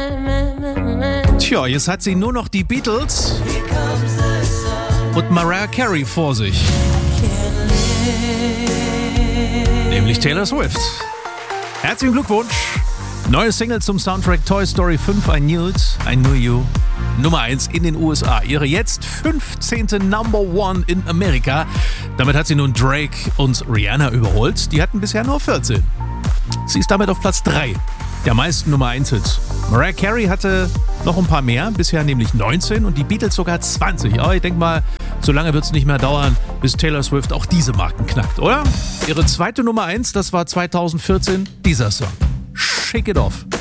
Tja, jetzt hat sie nur noch die Beatles und Mariah Carey vor sich. Nämlich Taylor Swift. Herzlichen Glückwunsch. Neue Single zum Soundtrack Toy Story 5, I Knew You. Nummer 1 in den USA. Ihre jetzt 15. Number 1 in Amerika. Damit hat sie nun Drake und Rihanna überholt. Die hatten bisher nur 14. Sie ist damit auf Platz 3 der meisten Nummer 1 Hits. Mariah Carey hatte noch ein paar mehr, bisher nämlich 19 und die Beatles sogar 20. Aber ich denke mal, so lange wird es nicht mehr dauern, bis Taylor Swift auch diese Marken knackt, oder? Ihre zweite Nummer 1, das war 2014, dieser Song. Shake It Off.